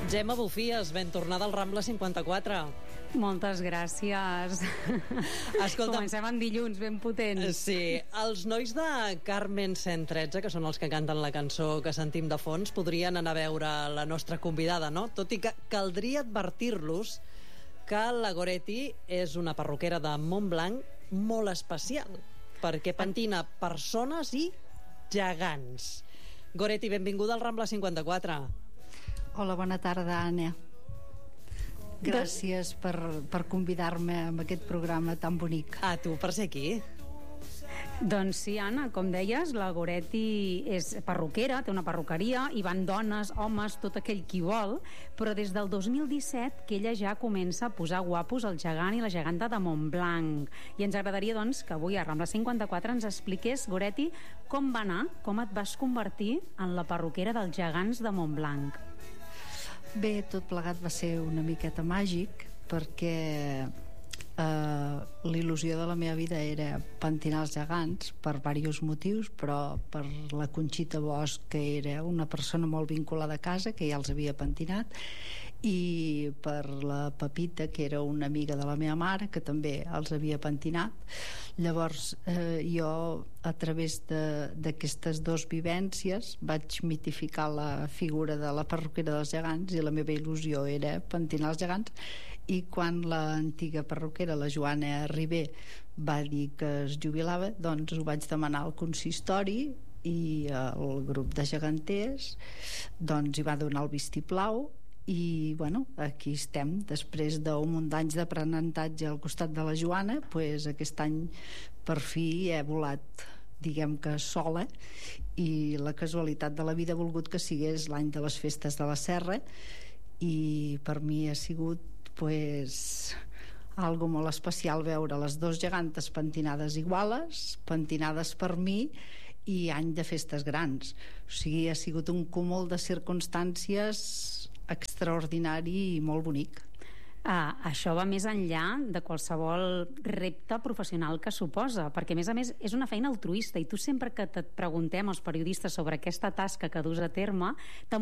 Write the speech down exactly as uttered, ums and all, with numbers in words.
Gemma Bufies, ben tornada al Rambla cinquanta-quatre. Moltes gràcies. Escolta'm, comencem en dilluns, ben potents. Sí, els nois de Carmen cent tretze, que són els que canten la cançó que sentim de fons, podrien anar a veure la nostra convidada, no? Tot i que caldria advertir-los que la Goretti és una perruquera de Montblanc molt especial, perquè pentina persones i gegants. Goretti, benvinguda al Rambla cinquanta-quatre. Hola, bona tarda, Anna. Gràcies per, per convidar-me a aquest programa tan bonic. A tu per ser aquí. Doncs sí, Anna, com deies, la Goretti és perruquera, té una perruqueria, hi van dones, homes, tot aquell qui vol, però des del dos mil disset que ella ja comença a posar guapos el gegant i la geganta de Montblanc. I ens agradaria, doncs, que avui a Rambla cinquanta-quatre ens expliqués, Goretti, com va anar, com et vas convertir en la perruquera dels gegants de Montblanc. Bé, tot plegat va ser una miqueta màgic, perquè Uh, l'il·lusió de la meva vida era pentinar els gegants per diversos motius, però per la Conxita Bosch, que era una persona molt vinculada a casa, que ja els havia pentinat, i per la Pepita, que era una amiga de la meva mare, que també els havia pentinat. Llavors eh, jo, a través d'aquestes dues vivències, vaig mitificar la figura de la perruquera dels gegants, i la meva il·lusió era pentinar els gegants. I quan l'antiga perruquera, la Joana Ribé, va dir que es jubilava, doncs ho vaig demanar al consistori, i el grup de geganters doncs hi va donar el vistiplau, i bueno, aquí estem després d'un munt d'anys d'aprenentatge al costat de la Joana. Pues aquest any per fi he volat, diguem que sola, i la casualitat de la vida ha volgut que sigués l'any de les festes de la Serra, i per mi ha sigut pues algo molt especial veure les dues gegantes pentinades iguales, pentinades per mi, i any de festes grans. O sigui, ha sigut un cúmul de circumstàncies extraordinari i molt bonic. Ah, això va més enllà de qualsevol repte professional que suposa, perquè a més a més és una feina altruista, i tu sempre que et preguntem als periodistes sobre aquesta tasca que dus a terme,